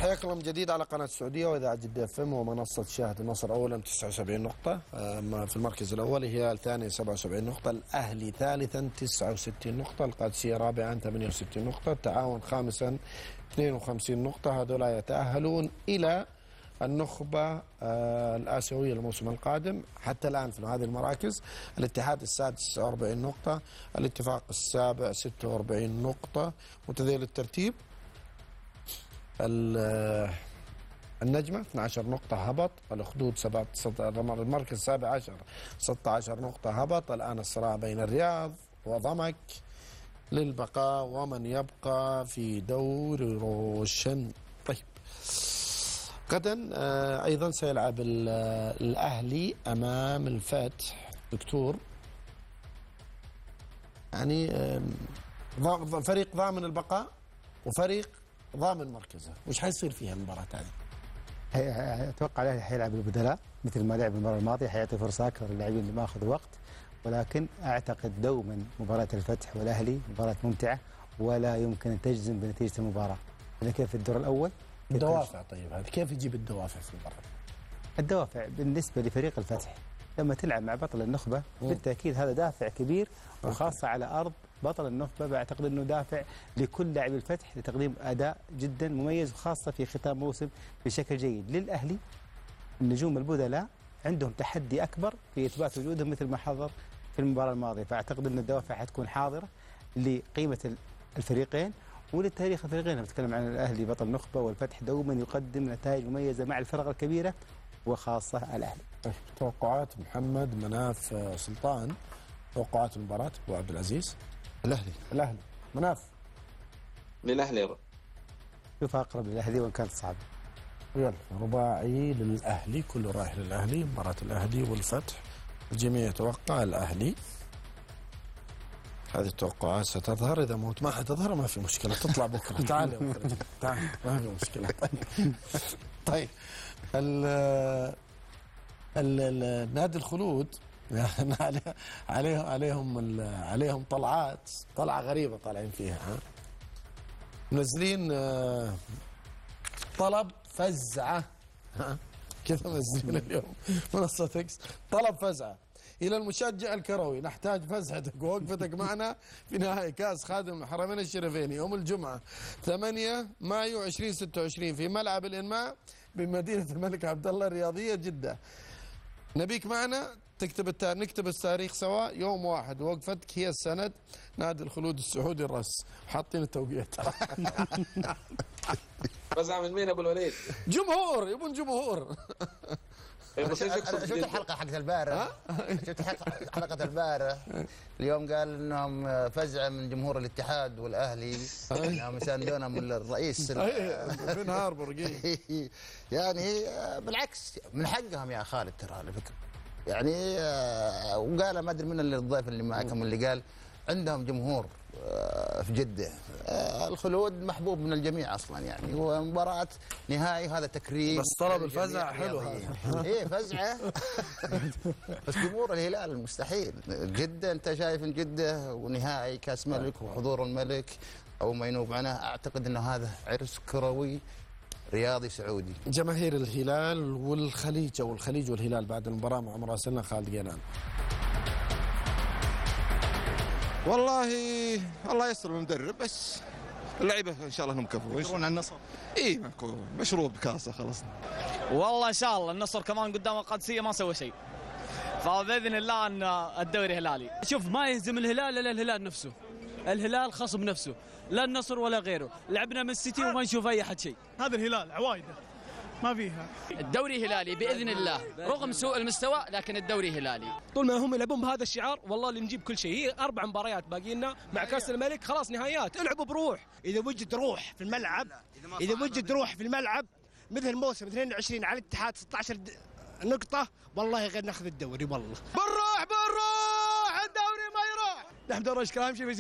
حياكم الله من جديد على قناة السعودية وإذاعة جدة اف ام ومنصة شاهد. النصر أولا 79 نقطة، في المركز الأول، الهلال ثاني 77 نقطة، الأهلي ثالثا 69 نقطة، القادسية رابعا 68 نقطة، التعاون خامسا 52 نقطة. هذولا يتأهلون إلى النخبة الآسيوية الموسم القادم. حتى الآن في هذه المراكز الاتحاد السادس 49 نقطة، الاتفاق السابع 46 نقطة. متذيل الترتيب النجمة 12 نقطة هبط، الأخدود المركز السابع عشر 16 نقطة هبط. الآن الصراع بين الرياض وضمك للبقاء ومن يبقى في دوري روشن. طيب غدا أيضا سيلعب الأهلي أمام الفتح. دكتور يعني فريق ضامن البقاء وفريق ضامن مركزه، وش حيصير فيها المباراة هذه؟ اتوقع الاهلي حيلعب البدلاء مثل ما لعب المباراة الماضية، حيعطي فرصة أكثر للاعبين اللي ما أخذوا وقت، ولكن أعتقد دوما مباراة الفتح والأهلي مباراة ممتعة ولا يمكن أن تجزم بنتيجة المباراة. لكن في الدور الأول الدوافع، طيب هذا كيف يجيب الدوافع في المباراة؟ الدوافع بالنسبة لفريق الفتح لما تلعب مع بطل النخبة بالتأكيد هذا دافع كبير، وخاصة على أرض بطل النخبة. بعتقد أنه دافع لكل لاعب الفتح لتقديم أداء جدا مميز، وخاصة في ختام موسم بشكل جيد. للأهلي النجوم البدلاء عندهم تحدي أكبر في إثبات وجودهم مثل ما حضر في المباراة الماضية، فأعتقد أن الدوافع حتكون حاضرة لقيمة الفريقين وللتاريخ الفريقين. بتكلم عن الأهلي بطل النخبة والفتح دوما يقدم نتائج مميزة مع الفرق الكبيرة وخاصة الأهلي. توقعات محمد مناف سلطان، توقعات المباراة أبو عبد العزيز. الأهلي مناف. للأهلي. شوف أقرب للأهلي وإن كانت صعبة. يلا رباعي للأهلي، كله رايح للأهلي. مباراة الأهلي والفتح، الجميع يتوقع الأهلي. هذه التوقعات ستظهر، إذا ما حتظهر ما في مشكلة، تطلع بكرة. تعال يا مخرج تعال، ما في مشكلة. طيب نادي الخلود يعني عليهم طلعة غريبة طالعين فيها. منزلين طلب فزعة كذا، منزلين اليوم منصة اكس طلب فزعة إلى المشجع الكروي: نحتاج فزعتك ووقفتك معنا في نهائي كأس خادم الحرمين الشريفين يوم الجمعة 8 مايو 2026 في ملعب الإنماء بمدينة الملك عبد الله الرياضية جدة. نبيك معنا، نكتب التاريخ سوا، يوم واحد، وقفتك هي السند. نادي الخلود السعودي الرس، حاطين التوقيت. فزعة من مين ابو الوليد؟ جمهور، يبون جمهور. شفت الحلقة حقت البارح؟ شفت حلقة البارح اليوم قال انهم فزعة من جمهور الاتحاد والاهلي انهم يساندونا من الرئيس بن هاربر. يعني بالعكس من حقهم يا خالد ترى على فكرة. يعني وقال ما ادري من الضيف اللي معكم اللي قال عندهم جمهور في جدة. الخلود محبوب من الجميع أصلا، يعني هو مباراة نهائي، هذا تكريم. بس طلب الفزع حلو هذا. إيه فزعة. بس جمهور الهلال مستحيل. جدة أنت شايف إن جدة ونهائي كأس ملك وحضور الملك أو ما ينوب عنه، أعتقد أنه هذا عرس كروي رياضي سعودي. جماهير الهلال والخليج أو الخليج والهلال بعد المباراة مع مراسلنا خالد قينان. والله الله يستر المدرب، بس اللعيبه ان شاء الله انهم كفوا. يدرون عن النصر؟ اي مشروب بكاسه خلصنا. والله ان شاء الله النصر كمان قدام القادسيه ما سوى شيء، فباذن الله ان الدوري هلالي. شوف ما يهزم الهلال الا الهلال نفسه، الهلال خصم نفسه، لا النصر ولا غيره. لعبنا من السيتي وما نشوف اي احد شيء. هذا الهلال عوايده ما فيها. الدوري هلالي باذن الله، رغم سوء المستوى لكن الدوري هلالي. طول ما هم يلعبون بهذا الشعار والله اللي نجيب كل شيء. هي 4 مباريات باقي لنا مع كاس الملك، خلاص نهايات. العبوا بروح. اذا وجد روح في الملعب، مثل موسم 22 على الاتحاد 16 نقطه، والله غير ناخذ الدوري. والله بنروح الدوري ما يروح. نحمد الله اشكر اهم شيء